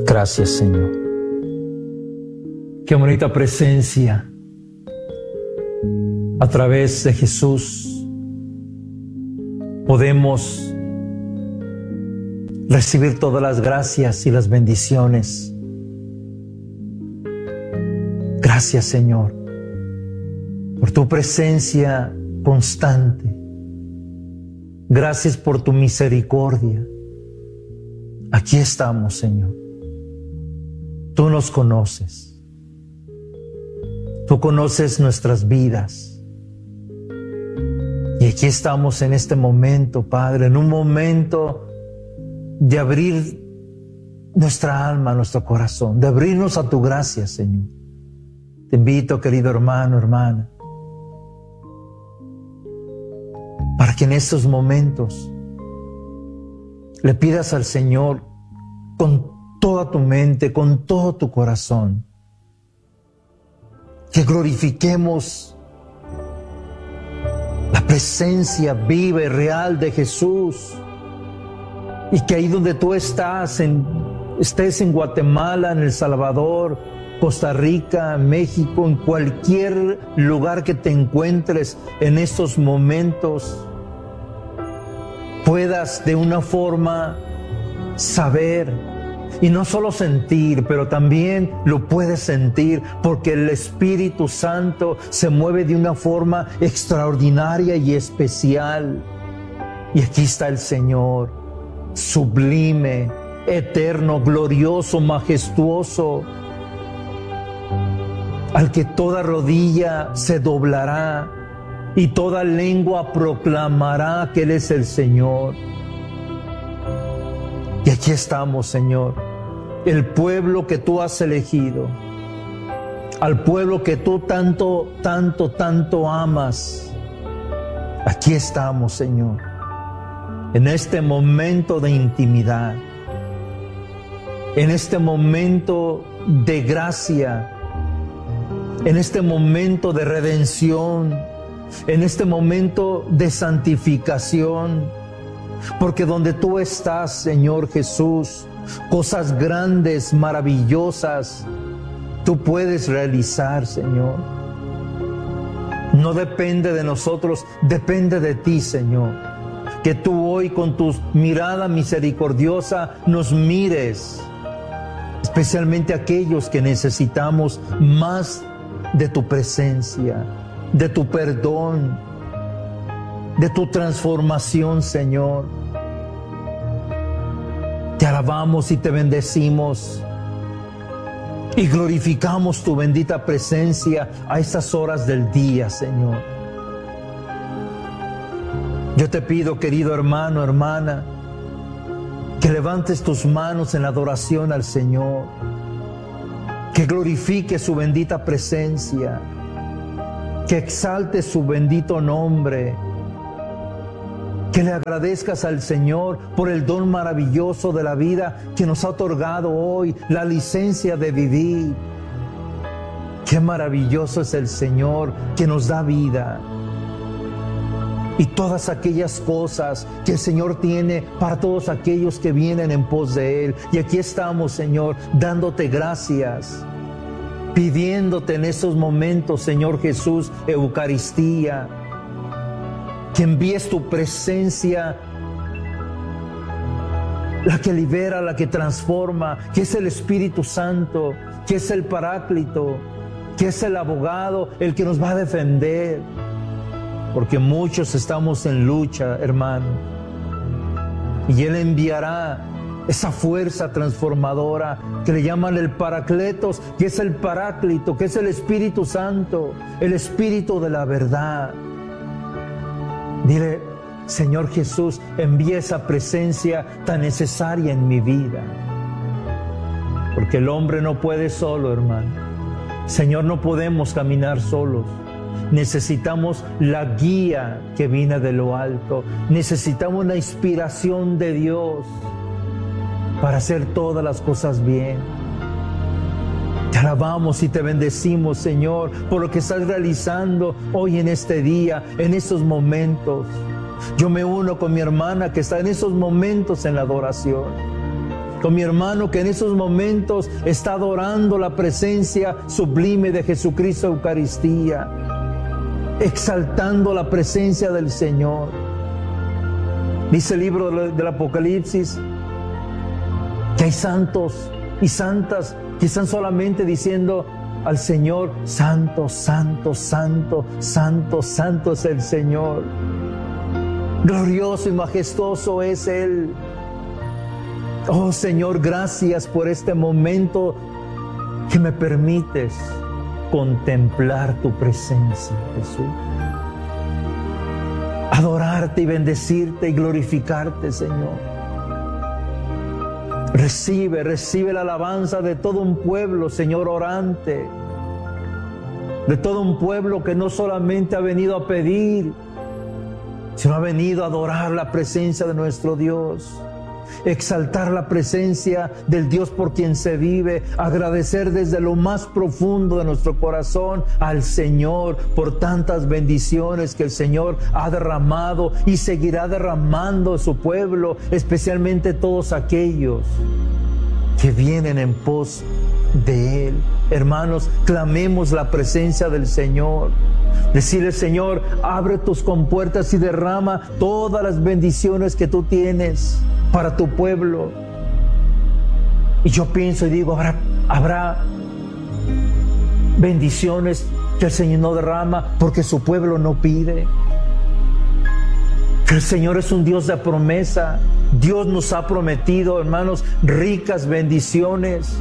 Gracias, Señor. Qué bonita presencia. A través de Jesús podemos recibir todas las gracias y las bendiciones. Gracias, Señor, por tu presencia constante. Gracias por tu misericordia. Aquí estamos, Señor. Tú nos conoces. Tú conoces nuestras vidas. Y aquí estamos en este momento, Padre, en un momento de abrir nuestra alma, nuestro corazón, de abrirnos a tu gracia, Señor. Te invito, querido hermano, hermana, para que en estos momentos le pidas al Señor con toda tu mente, con todo tu corazón, que glorifiquemos la presencia viva y real de Jesús, y que ahí donde tú estés en Guatemala, en El Salvador, Costa Rica, México, en cualquier lugar que te encuentres en estos momentos, puedas de una forma saber, y no solo sentir, pero también lo puedes sentir, porque el Espíritu Santo se mueve de una forma extraordinaria y especial. Y aquí está el Señor, sublime, eterno, glorioso, majestuoso, al que toda rodilla se doblará y toda lengua proclamará que Él es el Señor. Y aquí estamos, Señor, el pueblo que tú has elegido, al pueblo que tú tanto, tanto, tanto amas. Aquí estamos, Señor, en este momento de intimidad, en este momento de gracia, en este momento de redención, en este momento de santificación. Porque donde tú estás, Señor Jesús, cosas grandes, maravillosas, tú puedes realizar, Señor. No depende de nosotros, depende de ti, Señor. Que tú hoy con tu mirada misericordiosa nos mires, especialmente aquellos que necesitamos más de tu presencia, de tu perdón, de tu transformación, Señor. Te alabamos y te bendecimos y glorificamos tu bendita presencia a estas horas del día, Señor. Yo te pido, querido hermano, hermana, que levantes tus manos en adoración al Señor, que glorifiques su bendita presencia, que exaltes su bendito nombre, que le agradezcas al Señor por el don maravilloso de la vida que nos ha otorgado hoy, la licencia de vivir. Qué maravilloso es el Señor que nos da vida y todas aquellas cosas que el Señor tiene para todos aquellos que vienen en pos de Él. Y aquí estamos, Señor, dándote gracias, pidiéndote en esos momentos, Señor Jesús, Eucaristía, que envíes tu presencia, la que libera, la que transforma, que es el Espíritu Santo, que es el Paráclito, que es el abogado, el que nos va a defender. Porque muchos estamos en lucha, hermano, y Él enviará esa fuerza transformadora que le llaman el Paracletos, que es el Paráclito, que es el Espíritu Santo, el Espíritu de la verdad. Dile, Señor Jesús, envía esa presencia tan necesaria en mi vida. Porque el hombre no puede solo, hermano. Señor, no podemos caminar solos. Necesitamos la guía que viene de lo alto. Necesitamos la inspiración de Dios para hacer todas las cosas bien. Te alabamos y te bendecimos, Señor, por lo que estás realizando hoy en este día, en estos momentos. Yo me uno con mi hermana que está en esos momentos en la adoración. con mi hermano que en esos momentos está adorando la presencia sublime de Jesucristo Eucaristía, exaltando la presencia del Señor. Dice el libro del Apocalipsis que hay santos y santas que están solamente diciendo al Señor: santo, santo, santo, santo, santo es el Señor. Glorioso y majestuoso es Él. Oh Señor, gracias por este momento que me permites contemplar tu presencia, Jesús. Adorarte y bendecirte y glorificarte, Señor. Recibe la alabanza de todo un pueblo, Señor, orante. De todo un pueblo que no solamente ha venido a pedir, sino ha venido a adorar la presencia de nuestro Dios. Exaltar la presencia del Dios por quien se vive, agradecer desde lo más profundo de nuestro corazón al Señor por tantas bendiciones que el Señor ha derramado y seguirá derramando a su pueblo, especialmente todos aquellos que vienen en pos de Él. Hermanos, clamemos la presencia del Señor. Decirle: Señor, abre tus compuertas y derrama todas las bendiciones que tú tienes para tu pueblo. Y yo pienso y digo, habrá bendiciones que el Señor no derrama porque su pueblo no pide. Que el Señor es un Dios de promesa. Dios nos ha prometido, hermanos, ricas bendiciones.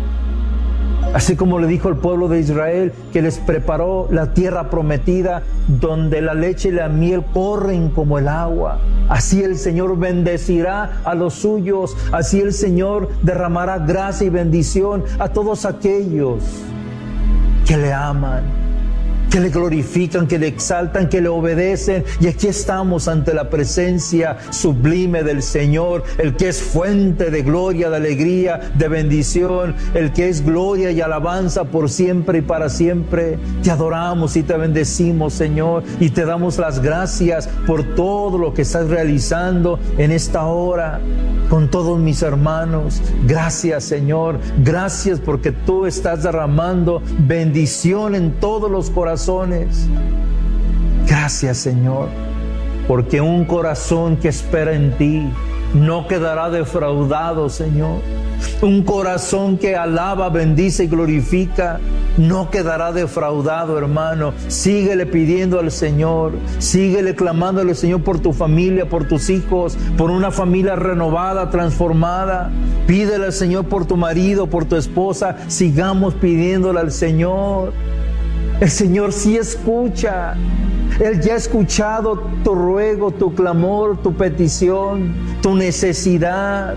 Así como le dijo al pueblo de Israel que les preparó la tierra prometida donde la leche y la miel corren como el agua. Así el Señor bendecirá a los suyos. Así el Señor derramará gracia y bendición a todos aquellos que le aman, que le glorifican, que le exaltan, que le obedecen. Y aquí estamos ante la presencia sublime del Señor, el que es fuente de gloria, de alegría, de bendición, el que es gloria y alabanza por siempre y para siempre. Te adoramos y te bendecimos, Señor, y te damos las gracias por todo lo que estás realizando en esta hora con todos mis hermanos. Gracias, Señor, gracias porque tú estás derramando bendición en todos los corazones. Gracias, Señor, porque un corazón que espera en ti no quedará defraudado, Señor. Un corazón que alaba, bendice y glorifica no quedará defraudado, hermano. Síguele pidiendo al Señor, síguele clamándole al Señor por tu familia, por tus hijos, por una familia renovada, transformada. Pídele al Señor por tu marido, por tu esposa. Sigamos pidiéndole al Señor. El Señor sí escucha. Él ya ha escuchado tu ruego, tu clamor, tu petición, tu necesidad.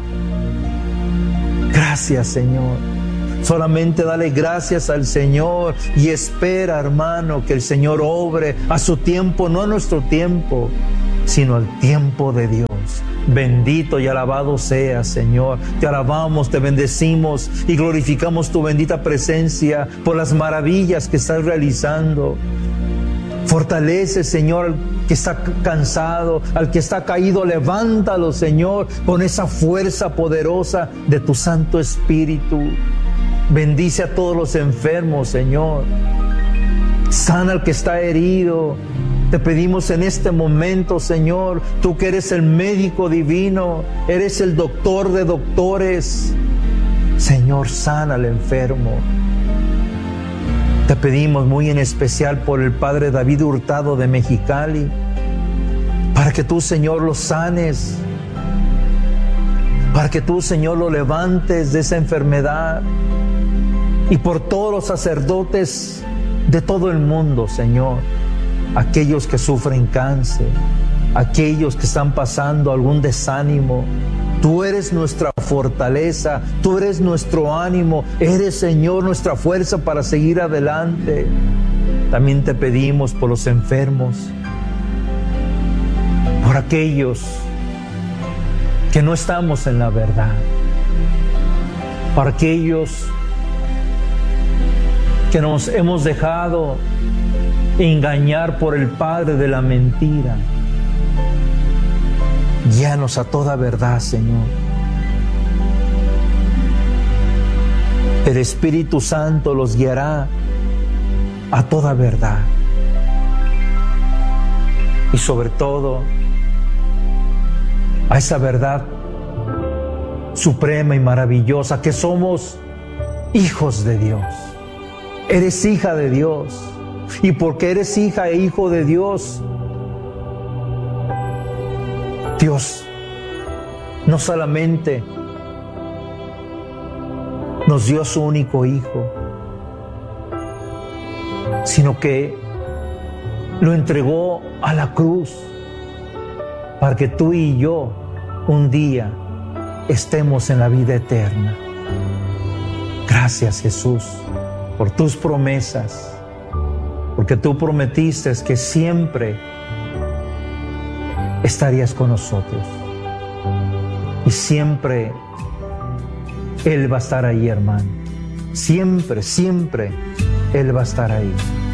Gracias, Señor. Solamente dale gracias al Señor y espera, hermano, que el Señor obre a su tiempo, no a nuestro tiempo, sino al tiempo de Dios. Bendito y alabado seas, Señor. Te alabamos, te bendecimos y glorificamos tu bendita presencia por las maravillas que estás realizando. Fortalece, Señor, al que está cansado, al que está caído, levántalo, Señor, con esa fuerza poderosa de tu Santo Espíritu. Bendice a todos los enfermos, Señor. Sana al que está herido. Te pedimos en este momento, Señor, tú que eres el médico divino, eres el doctor de doctores. Señor, sana al enfermo. Te pedimos muy en especial por el Padre David Hurtado de Mexicali, para que tú, Señor, lo sanes, para que tú, Señor, lo levantes de esa enfermedad, y por todos los sacerdotes de todo el mundo, Señor, aquellos que sufren cáncer, aquellos que están pasando algún desánimo. Tú eres nuestra fortaleza, tú eres nuestro ánimo, eres, Señor, nuestra fuerza para seguir adelante. También te pedimos por los enfermos, por aquellos que no estamos en la verdad, por aquellos que nos hemos dejado engañar por el padre de la mentira. Guíanos a toda verdad, Señor. el Espíritu Santo los guiará a toda verdad. Y sobre todo, a esa verdad suprema y maravillosa, que somos hijos de Dios. Eres hija de Dios. Y porque eres hija e hijo de Dios, Dios no solamente nos dio su único hijo, sino que lo entregó a la cruz para que tú y yo un día estemos en la vida eterna. Gracias, Jesús, por tus promesas, porque tú prometiste que siempre estarías con nosotros y siempre Él va a estar ahí, hermano. Siempre, siempre Él va a estar ahí.